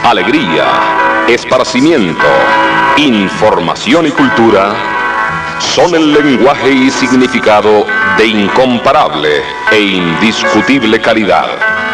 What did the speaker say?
alegría, esparcimiento, información y cultura son el lenguaje y significado de incomparable e indiscutible calidad.